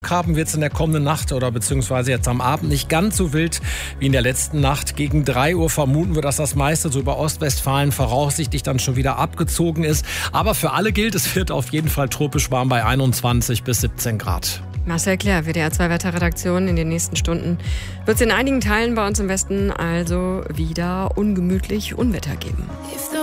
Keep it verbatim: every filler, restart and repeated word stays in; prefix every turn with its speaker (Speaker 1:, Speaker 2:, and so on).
Speaker 1: Burggraben wird es in der kommenden Nacht oder beziehungsweise jetzt am Abend nicht ganz so wild wie in der letzten Nacht. Gegen drei Uhr vermuten wir, dass das meiste so über Ostwestfalen voraussichtlich dann schon wieder abgezogen ist. Aber für alle gilt, es wird auf jeden Fall tropisch warm bei einundzwanzig bis siebzehn Grad.
Speaker 2: Marcel Klähr, W D R zwei Wetterredaktion. In den nächsten Stunden wird es in einigen Teilen bei uns im Westen also wieder ungemütlich Unwetter geben.